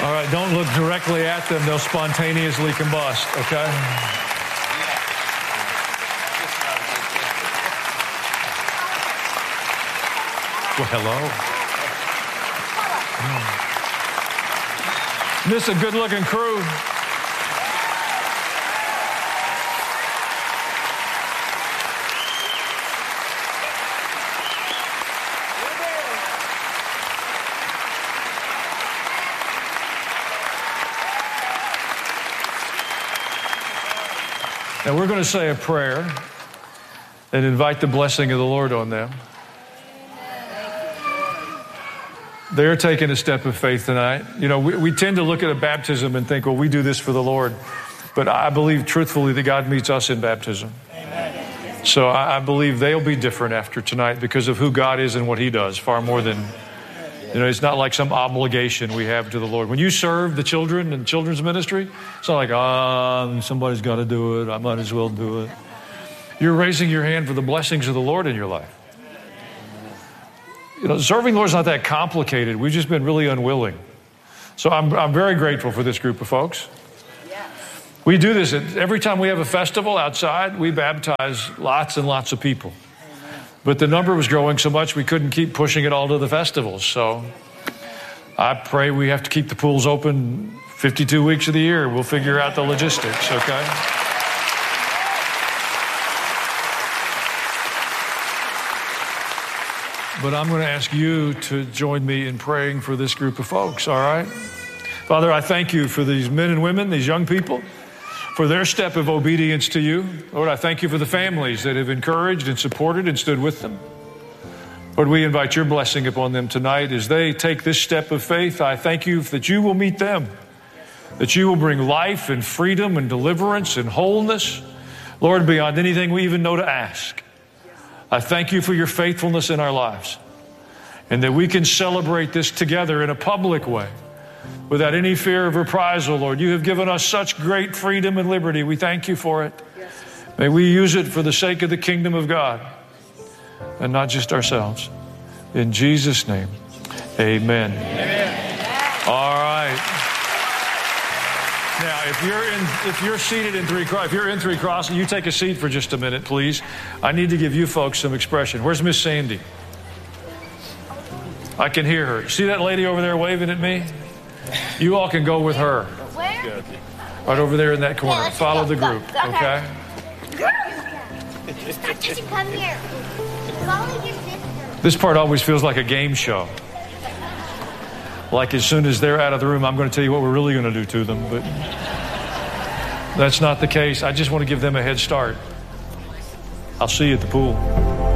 All right, don't look directly at them. They'll spontaneously combust, okay? Well, hello. This is a good-looking crew. Now, we're going to say a prayer and invite the blessing of the Lord on them. They're taking a step of faith tonight. You know, we tend to look at a baptism and think, well, we do this for the Lord. But I believe truthfully that God meets us in baptism. Amen. So I believe they'll be different after tonight because of who God is and what He does, far more than, you know, it's not like some obligation we have to the Lord. When you serve the children in children's ministry, it's not like, somebody's got to do it. I might as well do it. You're raising your hand for the blessings of the Lord in your life. You know, serving the Lord is not that complicated. We've just been really unwilling. So I'm very grateful for this group of folks. We do this every time we have a festival outside. We baptize lots and lots of people. But the number was growing so much we couldn't keep pushing it all to the festivals. So I pray we have to keep the pools open 52 weeks of the year. We'll figure out the logistics, okay? But I'm going to ask you to join me in praying for this group of folks, all right? Father, I thank you for these men and women, these young people, for their step of obedience to you. Lord, I thank you for the families that have encouraged and supported and stood with them. Lord, we invite your blessing upon them tonight as they take this step of faith. I thank you that you will meet them, that you will bring life and freedom and deliverance and wholeness, Lord, beyond anything we even know to ask. I thank you for your faithfulness in our lives and that we can celebrate this together in a public way without any fear of reprisal, Lord. You have given us such great freedom and liberty. We thank you for it. May we use it for the sake of the kingdom of God and not just ourselves. In Jesus' name, amen. All right. Now, if you're seated in three crosses, you take a seat for just a minute, please. I need to give you folks some expression. Where's Miss Sandy? I can hear her. See that lady over there waving at me? You all can go with her. Where? Right over there in that corner. Follow the group, okay? Come here. Follow your sister. This part always feels like a game show. Like as soon as they're out of the room, I'm going to tell you what we're really going to do to them. But that's not the case. I just want to give them a head start. I'll see you at the pool.